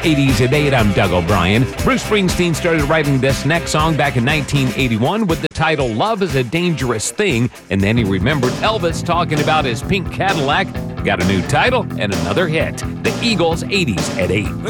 80s at 8. I'm Doug O'Brien. Bruce Springsteen started writing this next song back in 1981 with the title Love is a Dangerous Thing, and then he remembered Elvis talking about his pink Cadillac. Got a new title and another hit. The Eagles, 80s at 8.